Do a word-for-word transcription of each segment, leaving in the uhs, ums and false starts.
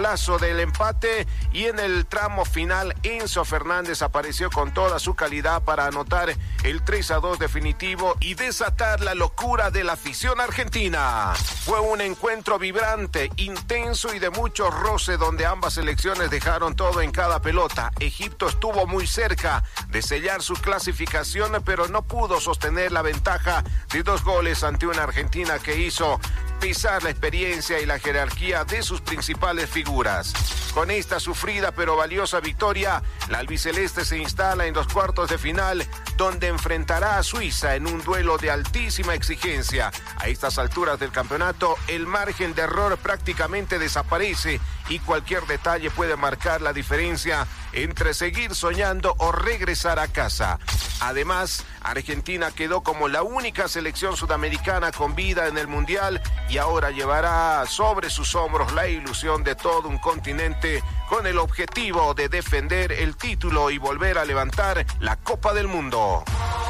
golazo del empate y en el tramo final Enzo Fernández apareció con toda su calidad para anotar el tres a dos definitivo y desatar la locura de la afición argentina. Fue un encuentro vibrante, intenso y de mucho roce donde ambas selecciones dejaron todo en cada pelota. Egipto estuvo muy cerca de sellar su clasificación, pero no pudo sostener la ventaja de dos goles ante una Argentina que hizo pesar la experiencia y la jerarquía de sus principales figuras. Con esta sufrida pero valiosa victoria, la albiceleste se instala en los cuartos de final, donde enfrentará a Suiza en un duelo de altísima exigencia. A estas alturas del campeonato, el margen de error prácticamente desaparece y cualquier detalle puede marcar la diferencia entre seguir soñando o regresar a casa. Además, Argentina quedó como la única selección sudamericana con vida en el Mundial y ahora llevará sobre sus hombros la ilusión de todo un continente con el objetivo de defender el título y volver a levantar la Copa del Mundo.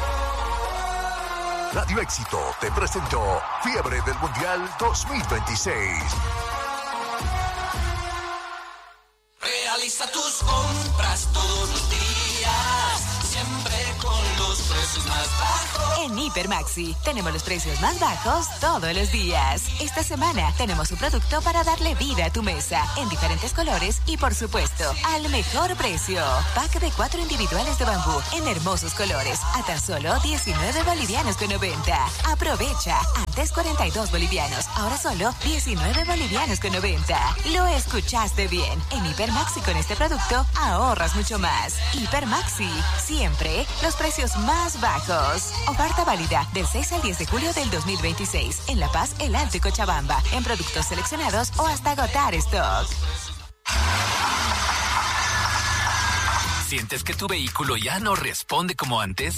Radio Éxito te presentó Fiebre del Mundial dos mil veintiséis. Realiza tus compras todos los días, siempre con los precios más bajos. En Hiper Maxi tenemos los precios más bajos todos los días. Esta semana tenemos un producto para darle vida a tu mesa en diferentes colores y, por supuesto, al mejor precio. Pack de cuatro individuales de bambú en hermosos colores a tan solo diecinueve bolivianos con noventa. Aprovecha. Antes cuarenta y dos bolivianos, ahora solo diecinueve bolivianos con noventa. Lo escuchaste bien. En Hiper Maxi con este producto ahorras mucho más. Hiper Maxi, siempre los precios más bajos. Oferta válida del seis al diez de julio del dos mil veintiséis en La Paz, El Alto y Cochabamba, en productos seleccionados o hasta agotar stock. ¿Sientes que tu vehículo ya no responde como antes?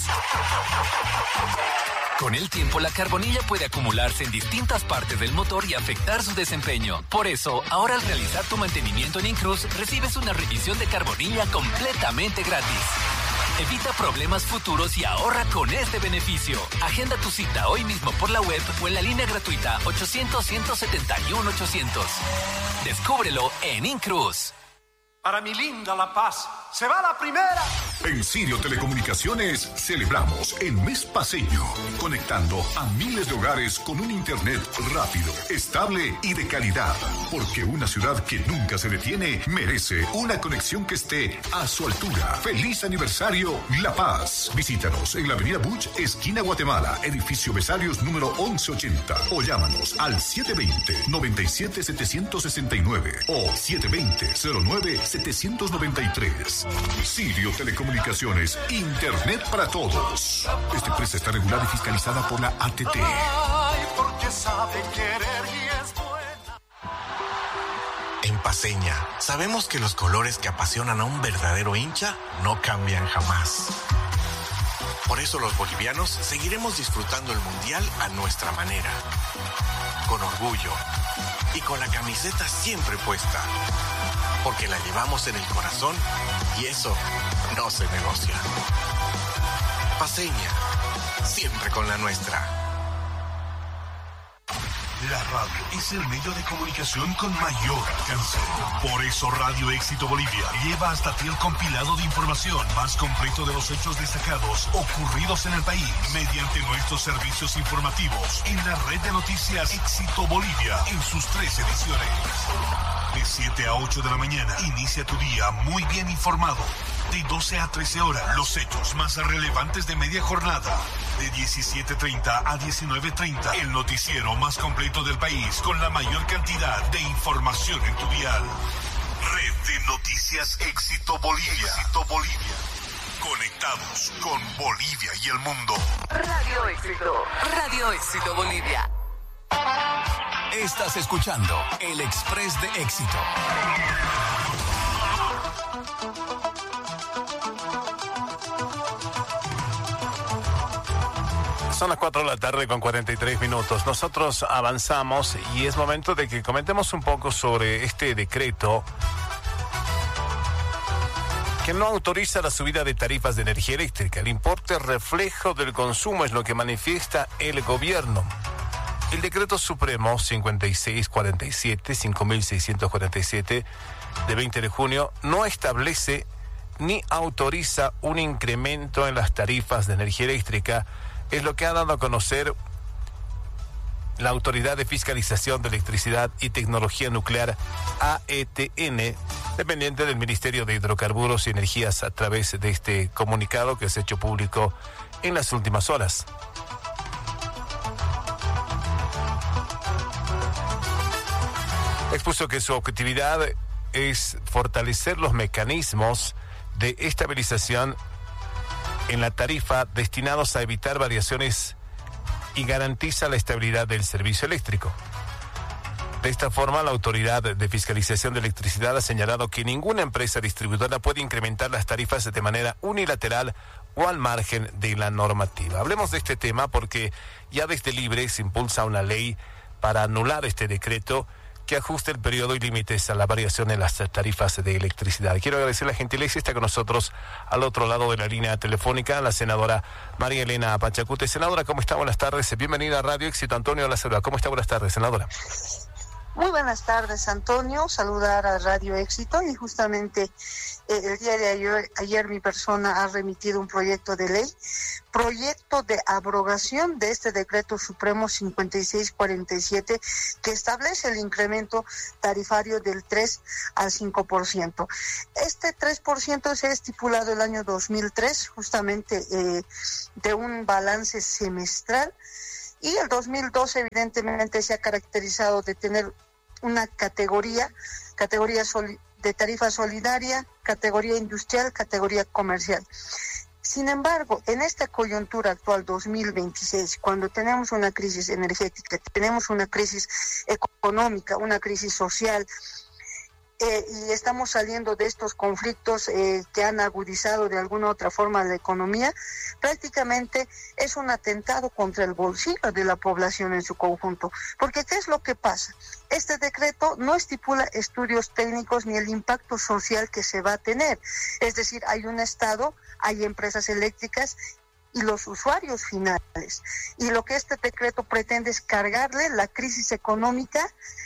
Con el tiempo, la carbonilla puede acumularse en distintas partes del motor y afectar su desempeño. Por eso, ahora al realizar tu mantenimiento en Incruz, recibes una revisión de carbonilla completamente gratis. Evita problemas futuros y ahorra con este beneficio. Agenda tu cita hoy mismo por la web o en la línea gratuita ochocientos, ciento setenta y uno, ochocientos. Descúbrelo en Incruz. Para mi linda La Paz, se va la primera. En Sirio Telecomunicaciones celebramos el mes paseño, conectando a miles de hogares con un internet rápido, estable y de calidad. Porque una ciudad que nunca se detiene merece una conexión que esté a su altura. ¡Feliz aniversario, La Paz! Visítanos en la avenida Buch, esquina Guatemala, edificio Besarios número once ochenta. O llámanos al siete dos cero, nueve siete, siete seis nueve o siete dos cero, cero nueve, siete nueve tres. Sirio Telecomunicaciones, Internet para todos. Esta empresa está regulada y fiscalizada por la A T T. Ay, porque sabe querer y es buena. En Paceña, sabemos que los colores que apasionan a un verdadero hincha no cambian jamás. Por eso los bolivianos seguiremos disfrutando el Mundial a nuestra manera. Con orgullo y con la camiseta siempre puesta. Porque la llevamos en el corazón y eso no se negocia. Paceña, siempre con la nuestra. La radio es el medio de comunicación con mayor alcance. Por eso Radio Éxito Bolivia lleva hasta ti el compilado de información más completo de los hechos destacados ocurridos en el país mediante nuestros servicios informativos en la red de noticias Éxito Bolivia en sus tres ediciones. De siete a ocho de la mañana, inicia tu día muy bien informado. De doce a trece horas, los hechos más relevantes de media jornada. De diecisiete treinta a diecinueve treinta, el noticiero más completo del país con la mayor cantidad de información en tu dial. Red de Noticias Éxito Bolivia. Éxito Bolivia. Conectados con Bolivia y el mundo. Radio Éxito. Radio Éxito Bolivia. Estás escuchando El Express de Éxito. Son las cuatro de la tarde con cuarenta y tres minutos. Nosotros avanzamos y es momento de que comentemos un poco sobre este decreto que no autoriza la subida de tarifas de energía eléctrica. El importe reflejo del consumo es lo que manifiesta el gobierno. El decreto supremo cincuenta y seis cuarenta y siete, cinco mil seiscientos cuarenta y siete de veinte de junio no establece ni autoriza un incremento en las tarifas de energía eléctrica, es lo que ha dado a conocer la Autoridad de Fiscalización de Electricidad y Tecnología Nuclear, A E T N, dependiente del Ministerio de Hidrocarburos y Energías, a través de este comunicado que se ha hecho público en las últimas horas. Expuso que su objetividad es fortalecer los mecanismos de estabilización en la tarifa destinados a evitar variaciones y garantiza la estabilidad del servicio eléctrico. De esta forma, la Autoridad de Fiscalización de Electricidad ha señalado que ninguna empresa distribuidora puede incrementar las tarifas de manera unilateral o al margen de la normativa. Hablemos de este tema porque ya desde Libre se impulsa una ley para anular este decreto que ajuste el periodo y límites a la variación en las tarifas de electricidad. Quiero agradecer la gentileza. Está con nosotros al otro lado de la línea telefónica la senadora María Elena Pachacute. Senadora, ¿cómo está? Buenas tardes. Bienvenida a Radio Éxito. Antonio La Selva. ¿Cómo está? Buenas tardes, senadora. Muy buenas tardes, Antonio. Saludar a Radio Éxito y justamente eh, el día de ayer, ayer mi persona ha remitido un proyecto de ley, proyecto de abrogación de este decreto supremo cincuenta y seis cuarenta y siete que establece el incremento tarifario del tres al cinco por ciento. Este tres por ciento se ha estipulado el año dos mil tres, justamente eh, de un balance semestral. Y el dos mil doce evidentemente se ha caracterizado de tener una categoría, categoría soli- de tarifa solidaria, categoría industrial, categoría comercial. Sin embargo, en esta coyuntura actual dos mil veintiséis, cuando tenemos una crisis energética, tenemos una crisis económica, una crisis social, Eh, y estamos saliendo de estos conflictos eh, que han agudizado de alguna u otra forma la economía, prácticamente es un atentado contra el bolsillo de la población en su conjunto. Porque ¿qué es lo que pasa? Este decreto no estipula estudios técnicos ni el impacto social que se va a tener. Es decir, hay un Estado, hay empresas eléctricas y los usuarios finales. Y lo que este decreto pretende es cargarle la crisis económica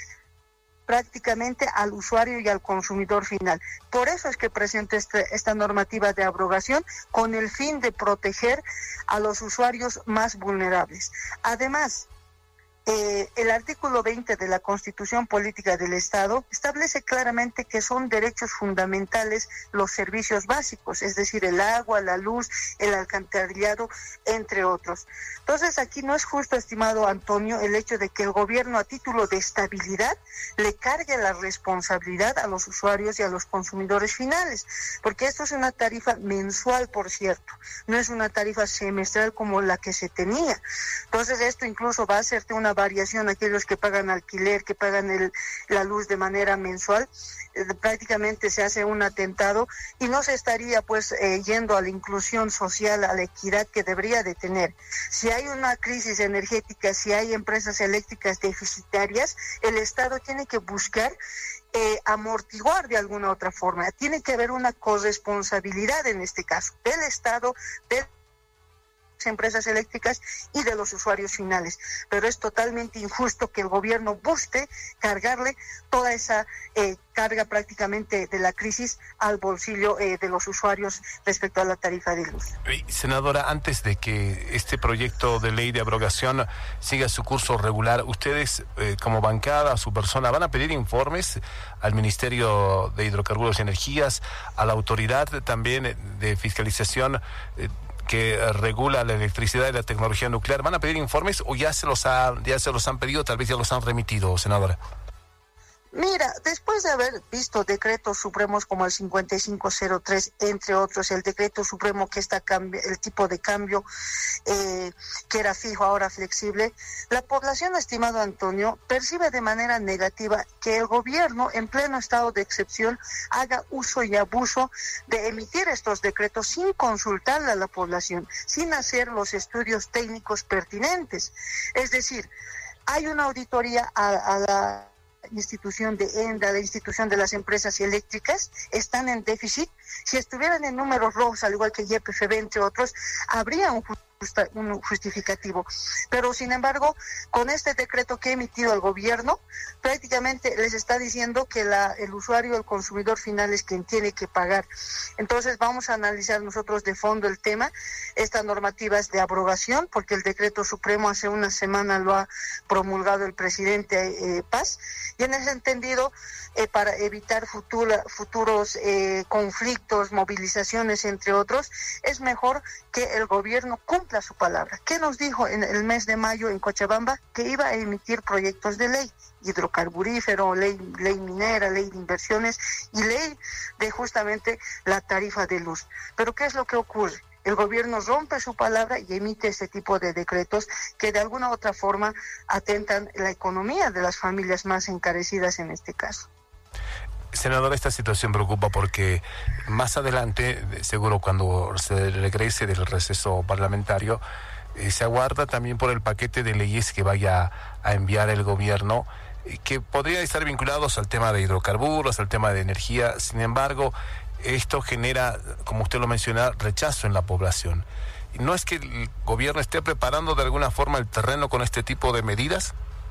prácticamente al usuario y al consumidor final. Por eso es que presenta este, esta normativa de abrogación con el fin de proteger a los usuarios más vulnerables. Además, Eh, el artículo veinte de la Constitución Política del Estado establece claramente que son derechos fundamentales los servicios básicos, es decir, el agua, la luz, el alcantarillado, entre otros. Entonces, aquí no es justo, estimado Antonio, el hecho de que el gobierno, a título de estabilidad, le cargue la responsabilidad a los usuarios y a los consumidores finales, porque esto es una tarifa mensual, por cierto, no es una tarifa semestral como la que se tenía. Entonces, esto incluso va a hacerte una variación a aquellos que pagan alquiler, que pagan el, la luz de manera mensual. Eh, prácticamente se hace un atentado y no se estaría pues eh, yendo a la inclusión social, a la equidad que debería de tener. Si hay una crisis energética, si hay empresas eléctricas deficitarias, el Estado tiene que buscar eh, amortiguar de alguna otra forma. Tiene que haber una corresponsabilidad en este caso del Estado, del empresas eléctricas y de los usuarios finales, pero es totalmente injusto que el gobierno busque cargarle toda esa eh, carga prácticamente de la crisis al bolsillo eh, de los usuarios respecto a la tarifa de luz. Senadora, antes de que este proyecto de ley de abrogación siga su curso regular, ustedes eh, como bancada, su persona, ¿van a pedir informes al Ministerio de Hidrocarburos y Energías, a la autoridad también de fiscalización eh, que regula la electricidad y la tecnología nuclear? ¿Van a pedir informes o ya se los ha, ya se los han pedido, tal vez ya los han remitido, senadora? Mira, después de haber visto decretos supremos como el cincuenta y cinco cero tres, entre otros, el decreto supremo que está cambi- el tipo de cambio eh, que era fijo, ahora flexible, la población, estimado Antonio, percibe de manera negativa que el gobierno, en pleno estado de excepción, haga uso y abuso de emitir estos decretos sin consultarle a la población, sin hacer los estudios técnicos pertinentes. Es decir, hay una auditoría a, a la institución de ENDA, la institución de las empresas eléctricas, están en déficit. Si estuvieran en números rojos, al igual que Y P F B, entre otros, habría un un justificativo. Pero sin embargo, con este decreto que ha emitido el gobierno, prácticamente les está diciendo que la, el usuario, el consumidor final es quien tiene que pagar. Entonces vamos a analizar nosotros de fondo el tema. Esta normativa es de abrogación porque el decreto supremo hace una semana lo ha promulgado el presidente eh, Paz, y en ese entendido, eh, para evitar futura, futuros eh, conflictos, movilizaciones, entre otros, es mejor que el gobierno cumpla su palabra. ¿Qué nos dijo en el mes de mayo en Cochabamba? Que iba a emitir proyectos de ley, hidrocarburífero, ley, ley minera, ley de inversiones y ley de justamente la tarifa de luz. Pero ¿qué es lo que ocurre? El gobierno rompe su palabra y emite este tipo de decretos que de alguna u otra forma atentan la economía de las familias más encarecidas en este caso. Senador, esta situación preocupa porque más adelante, seguro cuando se regrese del receso parlamentario, eh, se aguarda también por el paquete de leyes que vaya a enviar el gobierno, eh, que podrían estar vinculados al tema de hidrocarburos, al tema de energía. Sin embargo, esto genera, como usted lo menciona, rechazo en la población. ¿No es que el gobierno esté preparando de alguna forma el terreno con este tipo de medidas?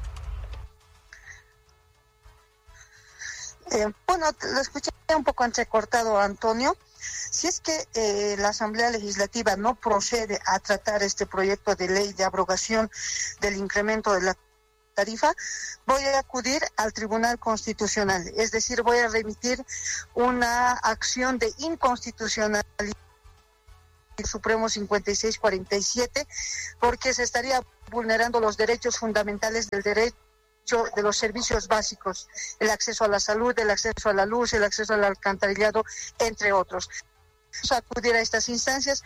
Eh, bueno, lo escuché un poco entrecortado, Antonio. Si es que eh, la Asamblea Legislativa no procede a tratar este proyecto de ley de abrogación del incremento de la tarifa, voy a acudir al Tribunal Constitucional, es decir, voy a remitir una acción de inconstitucionalidad Supremo cincuenta y seis cuarenta y siete, porque se estaría vulnerando los derechos fundamentales del derecho de los servicios básicos, el acceso a la salud, el acceso a la luz, el acceso al alcantarillado, entre otros. Vamos a acudir a estas instancias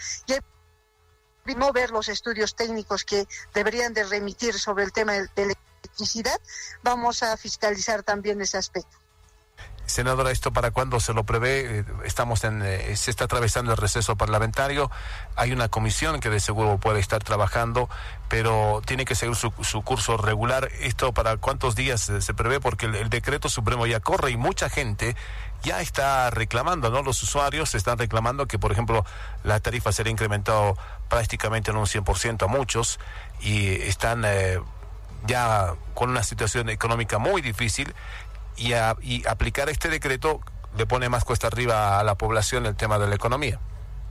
y no ver los estudios técnicos que deberían de remitir sobre el tema de electricidad. Vamos a fiscalizar también ese aspecto. Senadora, ¿esto para cuándo se lo prevé? Estamos en, eh, se está atravesando el receso parlamentario, hay una comisión que de seguro puede estar trabajando, pero tiene que seguir su, su curso regular. ¿Esto para cuántos días se, se prevé? Porque el, el decreto supremo ya corre y mucha gente ya está reclamando, ¿no? Los usuarios están reclamando que, por ejemplo, la tarifa será incrementado prácticamente en un cien por ciento a muchos y están eh, ya con una situación económica muy difícil. Y, a, y aplicar este decreto le pone más cuesta arriba a la población el tema de la economía.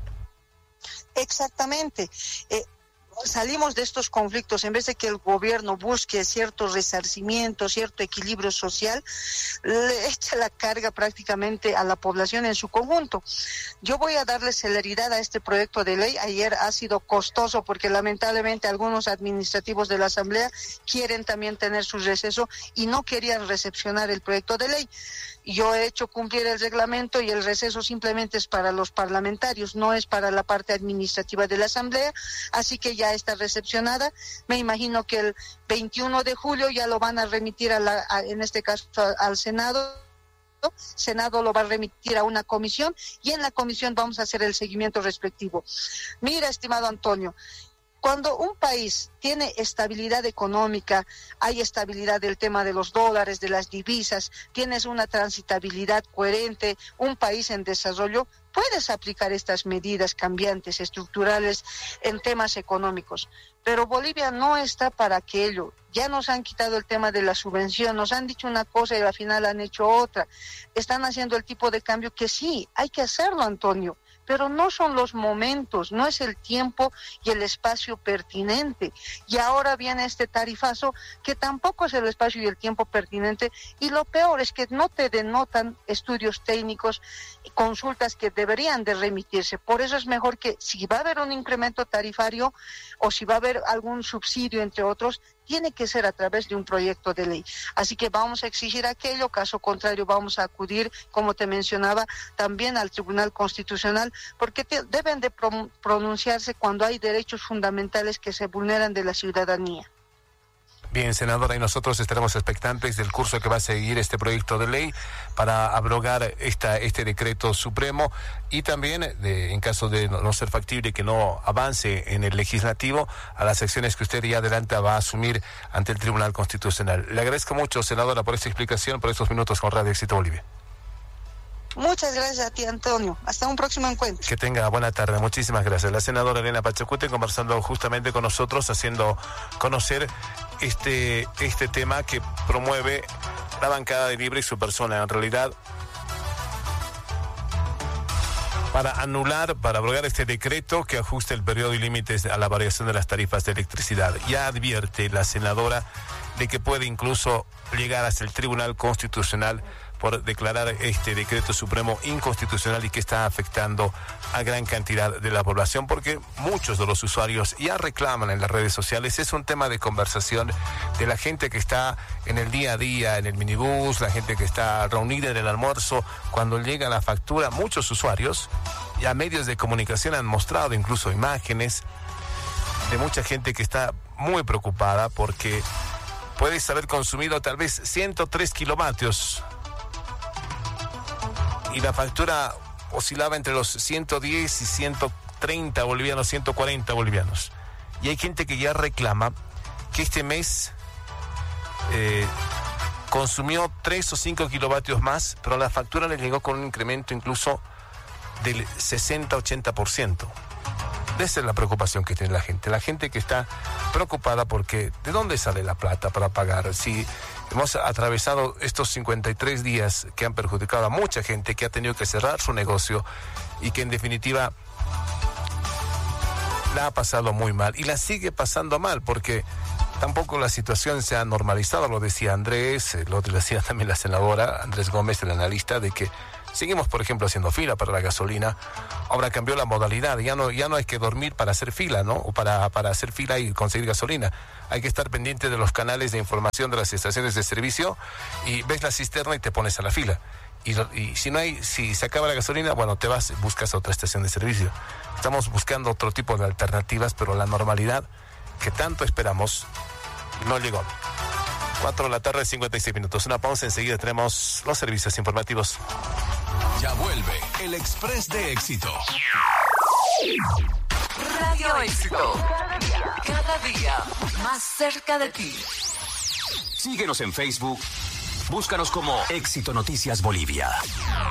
Exactamente. Eh, salimos de estos conflictos, en vez de que el gobierno busque cierto resarcimiento, cierto equilibrio social, le echa la carga prácticamente a la población en su conjunto. Yo voy a darle celeridad a este proyecto de ley. Ayer ha sido costoso porque lamentablemente algunos administrativos de la Asamblea quieren también tener su receso y no querían recepcionar el proyecto de ley. Yo he hecho cumplir el reglamento y el receso simplemente es para los parlamentarios, no es para la parte administrativa de la Asamblea, así que ya está recepcionada. Me imagino que el veintiuno de julio ya lo van a remitir, a la, a, en este caso a, al Senado. Senado lo va a remitir a una comisión y en la comisión vamos a hacer el seguimiento respectivo. Mira, estimado Antonio, cuando un país tiene estabilidad económica, hay estabilidad del tema de los dólares, de las divisas, tienes una transitabilidad coherente, un país en desarrollo, puedes aplicar estas medidas cambiantes, estructurales en temas económicos. Pero Bolivia no está para aquello. Ya nos han quitado el tema de la subvención, nos han dicho una cosa y al final han hecho otra. Están haciendo el tipo de cambio que sí, hay que hacerlo, Antonio. Pero no son los momentos, no es el tiempo y el espacio pertinente. Y ahora viene este tarifazo que tampoco es el espacio y el tiempo pertinente. Y lo peor es que no te denotan estudios técnicos, consultas que deberían de remitirse. Por eso es mejor que si va a haber un incremento tarifario o si va a haber algún subsidio, entre otros, tiene que ser a través de un proyecto de ley. Así que vamos a exigir aquello, caso contrario vamos a acudir, como te mencionaba, también al Tribunal Constitucional, porque te, deben de pro, pronunciarse cuando hay derechos fundamentales que se vulneran de la ciudadanía. Bien, senadora, y nosotros estaremos expectantes del curso que va a seguir este proyecto de ley para abrogar esta, este decreto supremo y también, de, en caso de no, no ser factible que no avance en el legislativo, a las acciones que usted ya adelanta va a asumir ante el Tribunal Constitucional. Le agradezco mucho, senadora, por esta explicación, por estos minutos con Radio Éxito Bolivia. Muchas gracias a ti, Antonio. Hasta un próximo encuentro. Que tenga buena tarde. Muchísimas gracias. La senadora Elena Pachacute conversando justamente con nosotros, haciendo conocer este, este tema que promueve la bancada de Libre y su persona. En realidad, para anular, para abrogar este decreto que ajuste el periodo y límites a la variación de las tarifas de electricidad. Ya advierte la senadora de que puede incluso llegar hasta el Tribunal Constitucional por declarar este decreto supremo inconstitucional y que está afectando a gran cantidad de la población, porque muchos de los usuarios ya reclaman en las redes sociales. Es un tema de conversación de la gente que está en el día a día, en el minibús, la gente que está reunida en el almuerzo. Cuando llega la factura, muchos usuarios, ya medios de comunicación han mostrado incluso imágenes de mucha gente que está muy preocupada porque puedes haber consumido tal vez ciento tres kilovatios y la factura oscilaba entre los ciento diez y ciento treinta bolivianos, ciento cuarenta bolivianos. Y hay gente que ya reclama que este mes eh, consumió tres o cinco kilovatios más, pero la factura le llegó con un incremento incluso del sesenta a ochenta por ciento. Esa es la preocupación que tiene la gente. La gente que está preocupada porque ¿de dónde sale la plata para pagar? Si hemos atravesado estos cincuenta y tres días que han perjudicado a mucha gente, que ha tenido que cerrar su negocio y que en definitiva la ha pasado muy mal y la sigue pasando mal porque tampoco la situación se ha normalizado. Lo decía Andrés, lo decía también la senadora Andrés Gómez, el analista, de que seguimos, por ejemplo, haciendo fila para la gasolina. Ahora cambió la modalidad. Ya no, ya no hay que dormir para hacer fila, ¿no? O para, para hacer fila y conseguir gasolina. Hay que estar pendiente de los canales de información de las estaciones de servicio y ves la cisterna y te pones a la fila. Y, y si no hay, si se acaba la gasolina, bueno, te vas, buscas otra estación de servicio. Estamos buscando otro tipo de alternativas, pero la normalidad que tanto esperamos no llegó. cuatro de la tarde, cincuenta y seis minutos. Una pausa, enseguida tenemos los servicios informativos. Ya vuelve el Express de Éxito. Radio Éxito. Cada día, cada día más cerca de ti. Síguenos en Facebook. Búscanos como Éxito Noticias Bolivia.